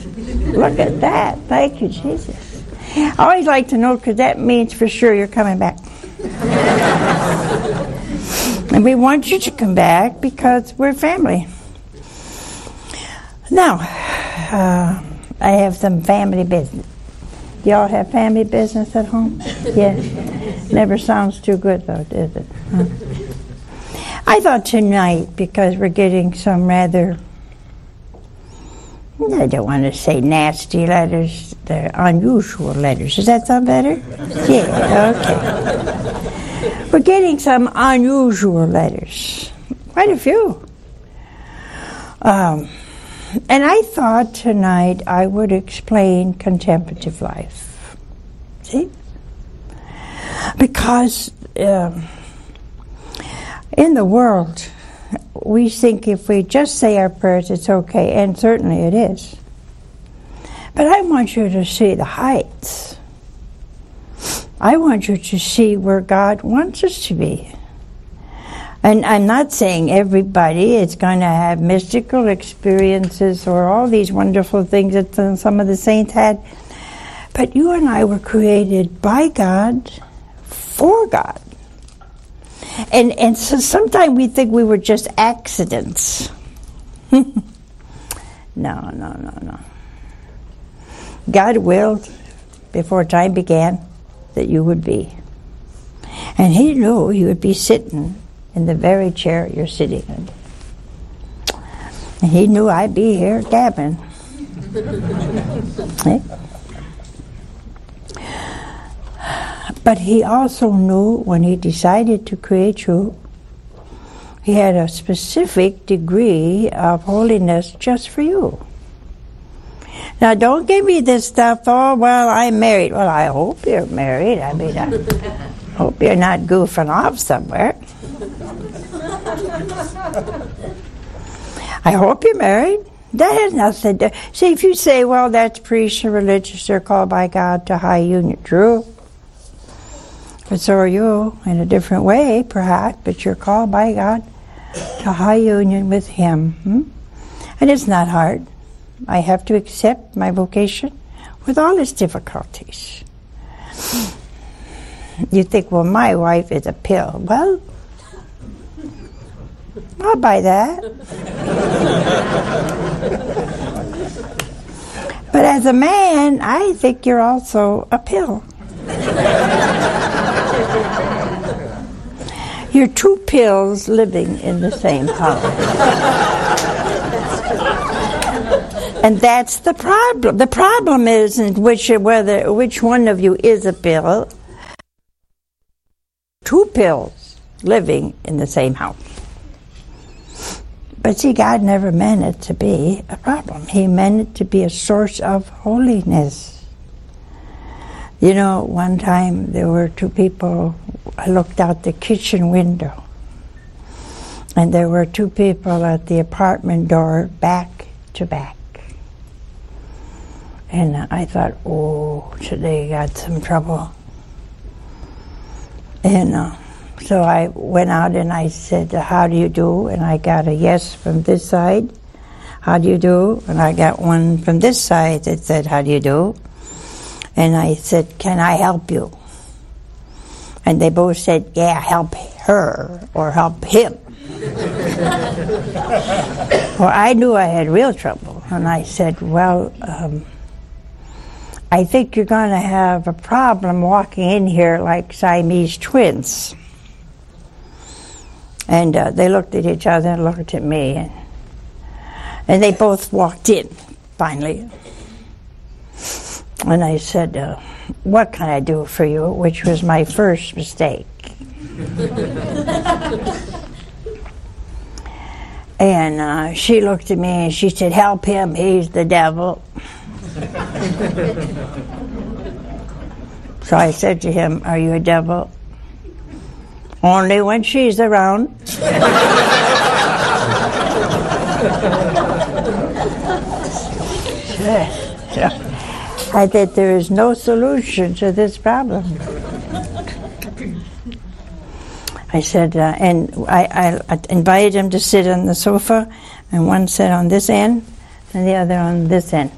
Look at that. Thank you, Jesus. I always like to know, because that means for sure you're coming back. And we want you to come back because we're family. Now, I have some family business. Y'all have family business at home? Yes. Never sounds too good, though, does it? Huh? I thought tonight, because we're getting some rather, I don't want to say nasty letters, they're unusual letters. Does that sound better? Yeah, okay. We're getting some unusual letters. Quite a few. And I thought tonight I would explain contemplative life. See? Because in the world, we think if we just say our prayers, it's okay, and certainly it is. But I want you to see the heights. I want you to see where God wants us to be. And I'm not saying everybody is going to have mystical experiences or all these wonderful things that some of the saints had. But you and I were created by God, for God. And so sometimes we think we were just accidents. No. God willed, before time began, that you would be. And He knew you would be sitting in the very chair you're sitting in. And He knew I'd be here gabbing. Okay? But He also knew when He decided to create you, He had a specific degree of holiness just for you. Now, don't give me this stuff, oh, well, I'm married. Well, I hope you're married. I mean, I hope you're not goofing off somewhere. I hope you're married. That has nothing to... See, if you say, well, that's priests and religious, they're called by God to high union. True. But so are you, in a different way, perhaps, but you're called by God to high union with Him. And it's not hard. I have to accept my vocation with all its difficulties. You think, well, my wife is a pill. Well, I'll buy that. But as a man, I think you're also a pill. You're two pills living in the same house. And that's the problem. The problem isn't which one of you is a pill. Two pills living in the same house. But see, God never meant it to be a problem. He meant it to be a source of holiness. You know, one time there were two people, I looked out the kitchen window, and there were two people at the apartment door back to back. And I thought, oh, they got some trouble. And so I went out and I said, how do you do? And I got a yes from this side. How do you do? And I got one from this side that said, how do you do? And I said, can I help you? And they both said, yeah, help her or help him. Well, I knew I had real trouble. And I said, well, I think you're going to have a problem walking in here like Siamese twins. And they looked at each other and looked at me. And they both walked in, finally. And I said, what can I do for you? Which was my first mistake. And she looked at me and she said, help him, he's the devil. So I said to him, are you a devil? Only when she's around. I said, there is no solution to this problem. I said, and I invited him to sit on the sofa, and one sat on this end, and the other on this end.